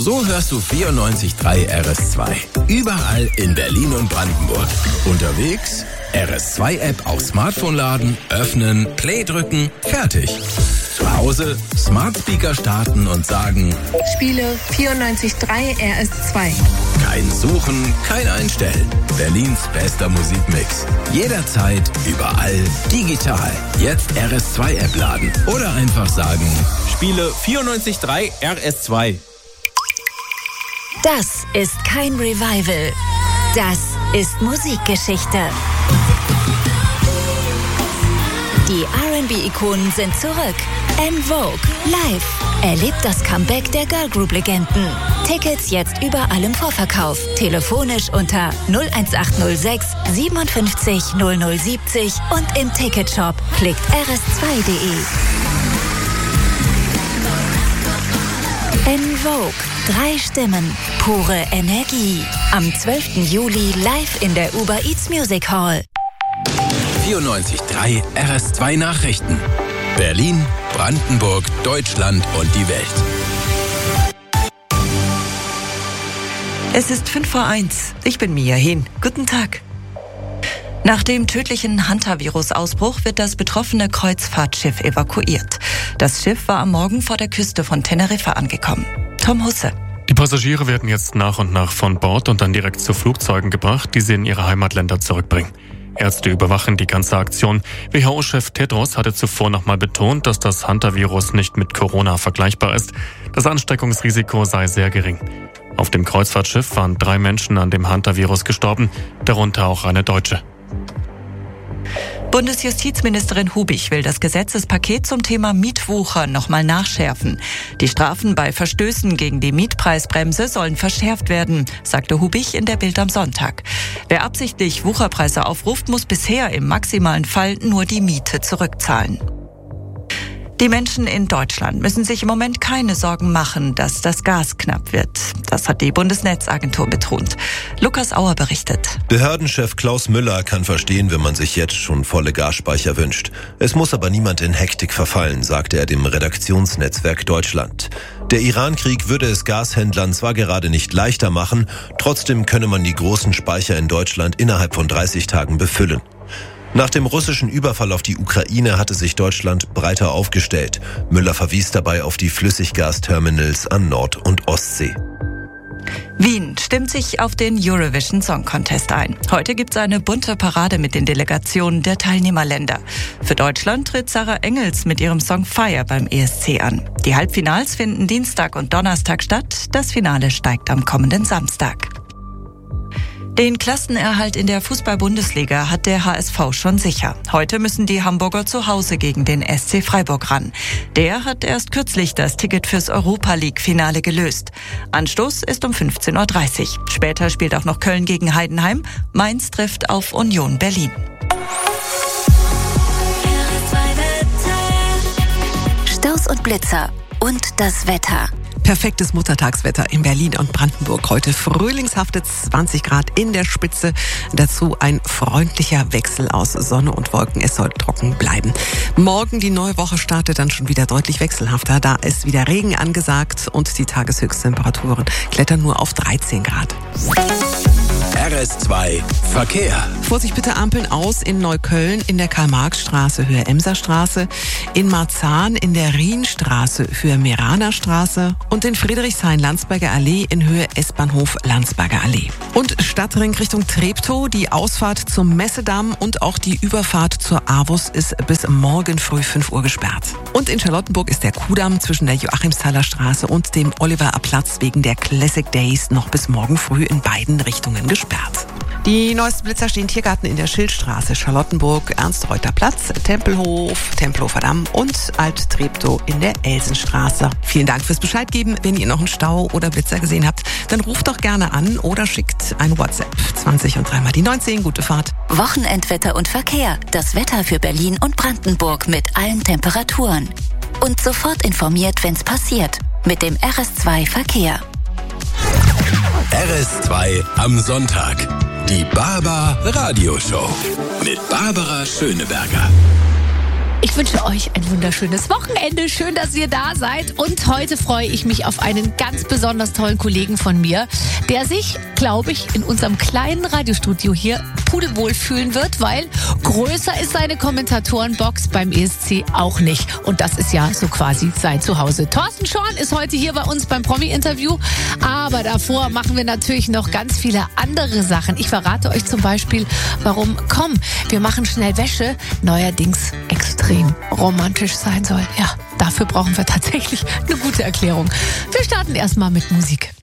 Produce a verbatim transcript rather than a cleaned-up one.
So hörst du vierundneunzig Komma drei R S zwei. Überall in Berlin und Brandenburg. Unterwegs R S zwei App auf Smartphone laden, öffnen, Play drücken, fertig. Zu Hause Smart Speaker starten und sagen: Spiele vierundneunzig Komma drei R S zwei. Kein Suchen, kein Einstellen. Berlins bester Musikmix. Jederzeit, überall, digital. Jetzt R S zwei App laden oder einfach sagen: Spiele vierundneunzig Komma drei R S zwei. Das ist kein Revival. Das ist Musikgeschichte. Die R and B-Ikonen sind zurück. En Vogue live. Erlebt das Comeback der Girlgroup-Legenden. Tickets jetzt überall im Vorverkauf. Telefonisch unter null eins acht null sechs siebenundfünfzig null null siebzig und im Ticketshop. Klickt r s zwei punkt de. En Vogue. Drei Stimmen, pure Energie. Am zwölften Juli live in der Uber Eats Music Hall. vierundneunzig Komma drei R S zwei Nachrichten. Berlin, Brandenburg, Deutschland und die Welt. Es ist fünf vor eins. Ich bin Mia Hehn. Guten Tag. Nach dem tödlichen Hantavirus-Ausbruch wird das betroffene Kreuzfahrtschiff evakuiert. Das Schiff war am Morgen vor der Küste von Teneriffa angekommen. Tom Husse. Die Passagiere werden jetzt nach und nach von Bord und dann direkt zu Flugzeugen gebracht, die sie in ihre Heimatländer zurückbringen. Ärzte überwachen die ganze Aktion. W H O-Chef Tedros hatte zuvor nochmal betont, dass das Hantavirus nicht mit Corona vergleichbar ist. Das Ansteckungsrisiko sei sehr gering. Auf dem Kreuzfahrtschiff waren drei Menschen an dem Hantavirus gestorben, darunter auch eine Deutsche. Bundesjustizministerin Hubig will das Gesetzespaket zum Thema Mietwucher nochmal nachschärfen. Die Strafen bei Verstößen gegen die Mietpreisbremse sollen verschärft werden, sagte Hubig in der Bild am Sonntag. Wer absichtlich Wucherpreise aufruft, muss bisher im maximalen Fall nur die Miete zurückzahlen. Die Menschen in Deutschland müssen sich im Moment keine Sorgen machen, dass das Gas knapp wird. Das hat die Bundesnetzagentur betont. Lukas Auer berichtet. Behördenchef Klaus Müller kann verstehen, wenn man sich jetzt schon volle Gasspeicher wünscht. Es muss aber niemand in Hektik verfallen, sagte er dem Redaktionsnetzwerk Deutschland. Der Iran-Krieg würde es Gashändlern zwar gerade nicht leichter machen, trotzdem könne man die großen Speicher in Deutschland innerhalb von dreißig Tagen befüllen. Nach dem russischen Überfall auf die Ukraine hatte sich Deutschland breiter aufgestellt. Müller verwies dabei auf die Flüssiggasterminals an Nord- und Ostsee. Wien stimmt sich auf den Eurovision Song Contest ein. Heute gibt's eine bunte Parade mit den Delegationen der Teilnehmerländer. Für Deutschland tritt Sarah Engels mit ihrem Song Fire beim E S C an. Die Halbfinals finden Dienstag und Donnerstag statt. Das Finale steigt am kommenden Samstag. Den Klassenerhalt in der Fußball-Bundesliga hat der H S V schon sicher. Heute müssen die Hamburger zu Hause gegen den S C Freiburg ran. Der hat erst kürzlich das Ticket fürs Europa-League-Finale gelöst. Anstoß ist um fünfzehn Uhr dreißig. Später spielt auch noch Köln gegen Heidenheim. Mainz trifft auf Union Berlin. Staus und Blitzer und das Wetter. Perfektes Muttertagswetter in Berlin und Brandenburg. Heute frühlingshafte zwanzig Grad in der Spitze. Dazu ein freundlicher Wechsel aus Sonne und Wolken. Es soll trocken bleiben. Morgen, die neue Woche, startet dann schon wieder deutlich wechselhafter. Da ist wieder Regen angesagt und die Tageshöchsttemperaturen klettern nur auf dreizehn Grad. R S zwei Verkehr. Vorsicht bitte, Ampeln aus in Neukölln in der Karl-Marx-Straße Höhe Emser-Straße, in Marzahn in der Rienstraße Höhe Meraner-Straße und in Friedrichshain-Landsberger Allee in Höhe S-Bahnhof Landsberger Allee. Und Stadtring Richtung Treptow, die Ausfahrt zum Messedamm und auch die Überfahrt zur Avus ist bis morgen früh fünf Uhr gesperrt. Und in Charlottenburg ist der Kudamm zwischen der Joachimsthaler Straße und dem Oliver-Platz wegen der Classic Days noch bis morgen früh in beiden Richtungen gesperrt. Die neuesten Blitzer stehen Tiergarten in der Schildstraße, Charlottenburg, Ernst-Reuter-Platz, Tempelhof, Tempelhofer Damm und Alt-Treptow in der Elsenstraße. Vielen Dank fürs Bescheid geben. Wenn ihr noch einen Stau oder Blitzer gesehen habt, dann ruft doch gerne an oder schickt ein WhatsApp. zwanzig und dreimal die neunzehn. Gute Fahrt. Wochenendwetter und Verkehr. Das Wetter für Berlin und Brandenburg mit allen Temperaturen. Und sofort informiert, wenn's passiert. Mit dem R S zwei Verkehr. R S zwei am Sonntag. Die Barbar Radioshow mit Barbara Schöneberger. Ich wünsche euch ein wunderschönes Wochenende. Schön, dass ihr da seid. Und heute freue ich mich auf einen ganz besonders tollen Kollegen von mir, der sich, glaube ich, in unserem kleinen Radiostudio hier pudelwohl fühlen wird, weil größer ist seine Kommentatorenbox beim E S C auch nicht. Und das ist ja so quasi sein Zuhause. Thorsten Schorn ist heute hier bei uns beim Promi-Interview. Aber davor machen wir natürlich noch ganz viele andere Sachen. Ich verrate euch zum Beispiel, warum, komm, wir machen schnell Wäsche, neuerdings extrem romantisch sein soll. Ja, dafür brauchen wir tatsächlich eine gute Erklärung. Wir starten erstmal mit Musik.